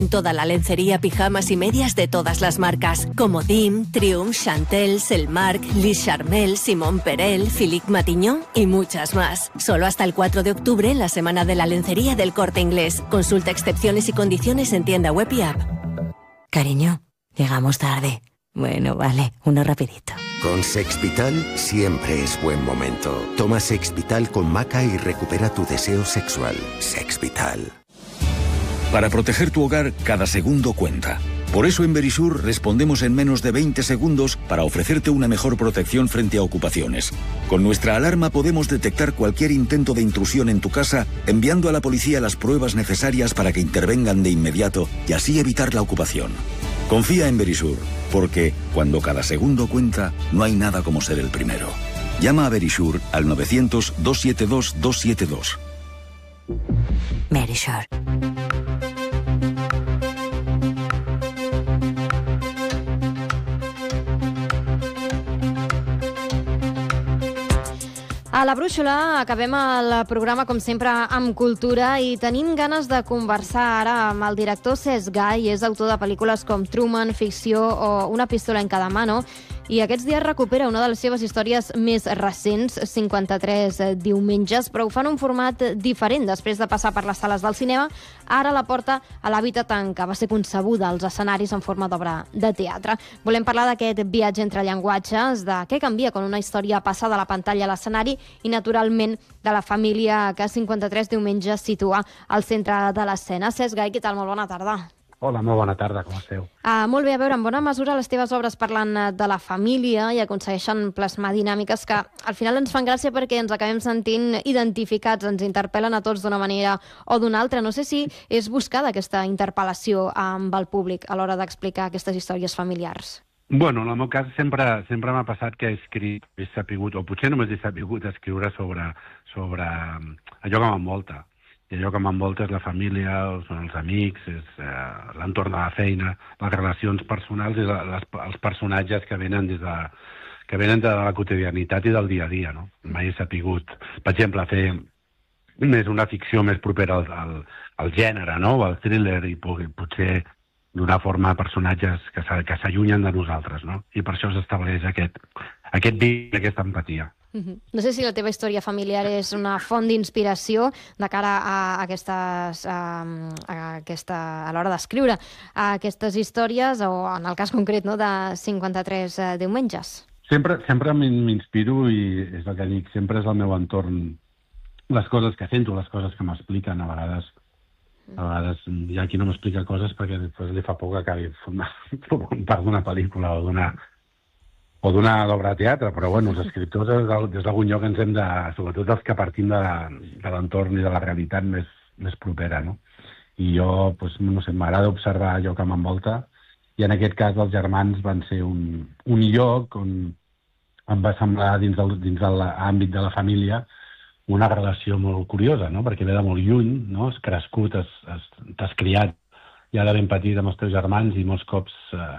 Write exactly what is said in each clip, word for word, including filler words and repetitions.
Toda la lencería, pijamas y medias de todas las marcas, como Dim, Triumph, Chantel, Selmark, Lis Charmel, Simón Perel, Philippe Matignon y muchas más. Solo hasta el cuatro de octubre en la Semana de la Lencería del Corte Inglés. Consulta excepciones y condiciones en tienda web y app. Cariño, llegamos tarde. Bueno, vale, uno rapidito. Con Sexvital siempre es buen momento. Toma Sexvital con maca y recupera tu deseo sexual. Sexvital. Para proteger tu hogar, cada segundo cuenta. Por eso en Verisur respondemos en menos de veinte segundos para ofrecerte una mejor protección frente a ocupaciones. Con nuestra alarma podemos detectar cualquier intento de intrusión en tu casa, enviando a la policía las pruebas necesarias para que intervengan de inmediato y así evitar la ocupación. Confía en Verisur, porque cuando cada segundo cuenta, no hay nada como ser el primero. Llama a Verisur al novecientos, dos siete dos, dos siete dos. Verisur. A la Brúixola acabem el programa, com sempre, amb cultura i tenim ganes de conversar ara amb el director Cesc Gai, és autor de pel·lícules com Truman, Ficció o Una pistola en cada mano, i aquests dies recupera una de les seves històries més recents, cinquanta-tres diumenges, però ho fa en un format diferent. Després de passar per les sales del cinema, ara la porta a l'hàbitat en què va ser concebuda als escenaris en forma d'obra de teatre. Volem parlar d'aquest viatge entre llenguatges, de què canvia quan una història passa de la pantalla a l'escenari i, naturalment, de la família que cinquanta-tres diumenges situa al centre de l'escena. Cesc Gai, què tal? Molt bona tarda. Hola, molt bona tarda, com esteu? Uh, molt bé, a veure, en bona mesura les teves obres parlen de la família i aconsegueixen plasmar dinàmiques que al final ens fan gràcia perquè ens acabem sentint identificats, ens interpel·len a tots d'una manera o d'una altra. No sé si és buscada aquesta interpel·lació amb el públic a l'hora d'explicar aquestes històries familiars. Bueno, en el meu cas sempre sempre m'ha passat que he escrit, he sapigut, o potser només he sapigut escriure sobre, sobre allò que m'envolta. I allò que m'envolta és la família, són els amics, és eh, l'entorn de la feina, les relacions personals i les, els personatges que venen des de, que venen de la quotidianitat i del dia a dia, no? Mai he sapigut, per exemple, fer més una ficció més propera al, al, al gènere, no? O al thriller, i potser donar forma a personatges que s'allunyen de nosaltres, no? I per això s'estableix aquest, aquest vincle, aquesta empatia. Uh-huh. No sé si la teva història familiar és una font d'inspiració de cara a aquestes, a, a, aquesta, a l'hora d'escriure a aquestes històries, o en el cas concret, no, de cinquanta-tres diumenges. Sempre, sempre m'inspiro i és el que dic, sempre és el meu entorn, les coses que sento, les coses que m'expliquen, a vegades, a vegades hi ha qui no m'explica coses perquè després li fa por que acabi formant part d'una pel·lícula o d'una o d'una obra de teatre, però bueno, els escriptors des d'algun lloc ens hem de, sobretot els que partim de, de l'entorn i de la realitat més, més propera, no? I jo, doncs, no sé, m'agrada observar allò que m'envolta, i en aquest cas els germans van ser un, un lloc on em va semblar, dins del, dins de l'àmbit de la família, una relació molt curiosa, no? Perquè ve de molt lluny, no? Has crescut, t'has criat ja de ben petit amb els teus germans i molts cops eh,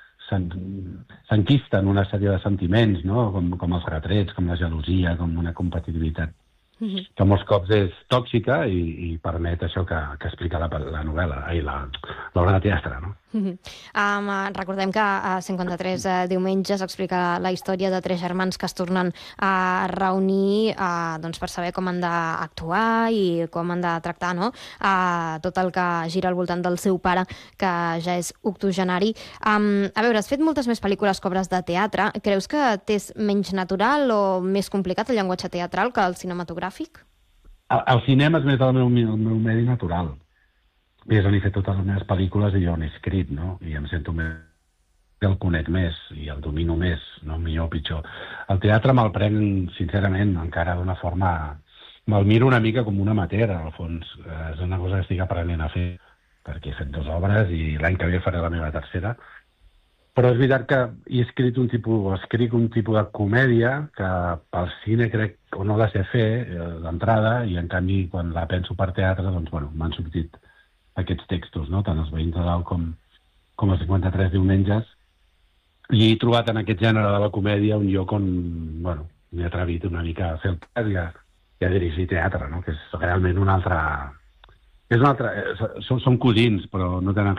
s'enquisten una sèrie de sentiments, no? Com, com els retrets, com la gelosia, com una competitivitat, uh-huh. que molts cops és tòxica i, i permet això que, que explica la, la novel·la, ai, l'obra de teatre, no? Uh-huh. Um, recordem que a cinquanta-tres uh, diumenges explica la història de tres germans que es tornen a reunir uh, doncs per saber com han d'actuar i com han de tractar, no? uh, tot el que gira al voltant del seu pare, que ja és octogenari. Um, a veure, has fet moltes més pel·lícules que obres de teatre. Creus que t'és menys natural o més complicat el llenguatge teatral que el cinematogràfic? El, el cinema és més el meu, el meu medi natural. I és on he fet totes les meves pel·lícules i on he escrit, no? I em sento més, el conec més i el domino més, no? Millor o pitjor. El teatre me'l prenc, sincerament, encara d'una forma... Me'l miro una mica com una amateur, al fons. És una cosa que estic aprenent a fer, perquè he fet dues obres i l'any que ve faré la meva tercera. Però és veritat que he escrit un tipus, escric un tipus de comèdia que pel cine crec o no la sé fer d'entrada, i en canvi quan la penso per teatre, doncs, bueno, m'han sortit aquests textos, no? Tant els veïns de dalt com, com els cinquanta-tres diumenges, i he trobat en aquest gènere de la comèdia un lloc on, bueno, m'he atrevit una mica a fer el teatre i a, i a dirigir teatre, no? Que és realment una altra, És una altra... Són, són cosins, però no tenen